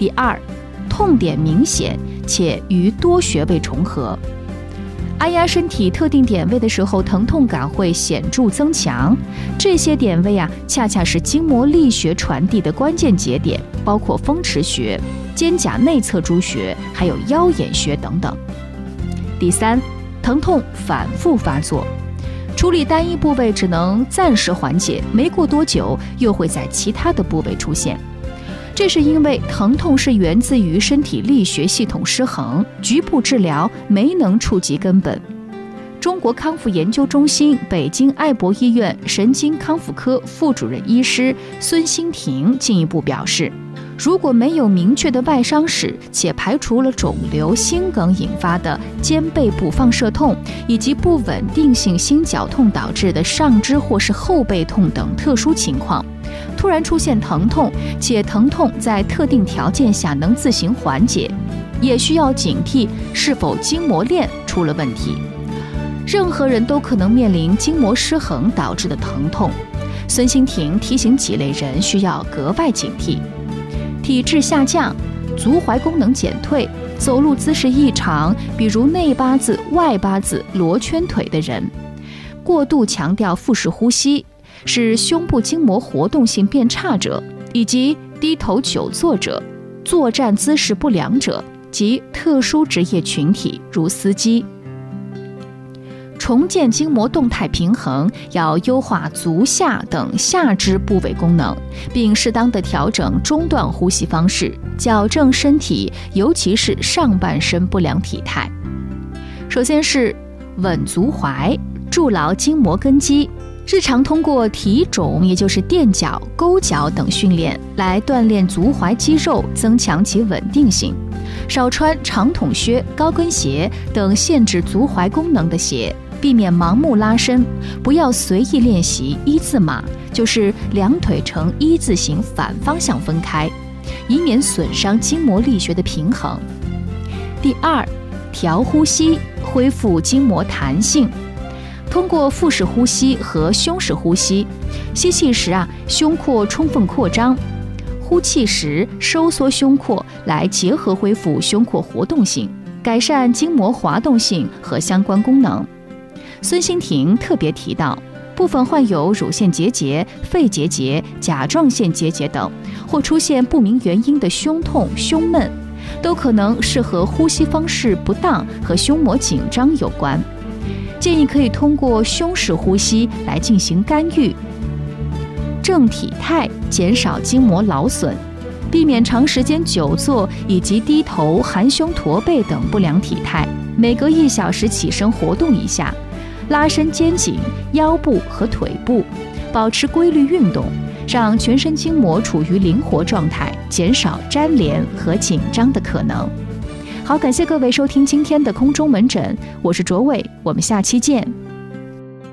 第二，痛点明显且与多穴位重合。按压身体特定点位的时候，疼痛感会显著增强。这些点位恰恰是筋膜力学传递的关键节点，包括风池穴、肩胛内侧诸穴，还有腰眼穴等等。第三，疼痛反复发作，处理单一部位只能暂时缓解，没过多久又会在其他的部位出现。这是因为疼痛是源自于身体力学系统失衡，局部治疗没能触及根本。中国康复研究中心北京爱博医院神经康复科副主任医师孙新婷进一步表示，如果没有明确的外伤史，且排除了肿瘤、心梗引发的肩背部放射痛，以及不稳定性心绞痛导致的上肢或是后背痛等特殊情况，突然出现疼痛，且疼痛在特定条件下能自行缓解，也需要警惕是否筋膜链出了问题。任何人都可能面临筋膜失衡导致的疼痛，孙新婷提醒几类人需要格外警惕：体质下降、足踝功能减退、走路姿势异常，比如内八字、外八字、罗圈腿的人；过度强调腹式呼吸，使胸部筋膜活动性变差者，以及低头久坐者、作战姿势不良者及特殊职业群体，如司机。重建筋膜动态平衡，要优化足下等下肢部位功能，并适当的调整中段呼吸方式，矫正身体，尤其是上半身不良体态。首先是稳足踝，筑牢筋膜根基。日常通过提踵，也就是垫脚、勾脚等训练来锻炼足踝肌肉，增强其稳定性。少穿长筒靴、高跟鞋等限制足踝功能的鞋，避免盲目拉伸，不要随意练习一字马，就是两腿呈一字形反方向分开，以免损伤筋膜力学的平衡。第二，调呼吸，恢复筋膜弹性。通过腹式呼吸和胸式呼吸，吸气时胸廓充分扩张，呼气时收缩胸廓，来结合恢复胸廓活动性，改善筋膜滑动性和相关功能。孙新婷特别提到，部分患有乳腺结节、肺结节、甲状腺结节等，或出现不明原因的胸痛、胸闷，都可能是和呼吸方式不当和胸膜紧张有关。建议可以通过胸式呼吸来进行干预，正体态，减少筋膜劳损，避免长时间久坐以及低头、含胸驼背等不良体态。每隔1小时起身活动一下，拉伸肩颈、腰部和腿部，保持规律运动，让全身筋膜处于灵活状态，减少粘连和紧张的可能。好，感谢各位收听今天的空中门诊，我是卓伟，我们下期见。